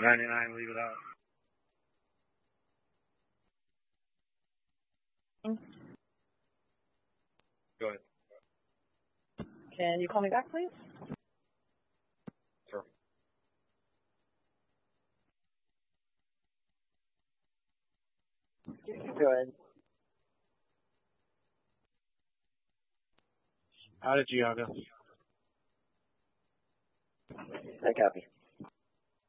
99, leave it out. Go ahead. Can you call me back, please? Sure. Go ahead. Out of Giaga. I copy.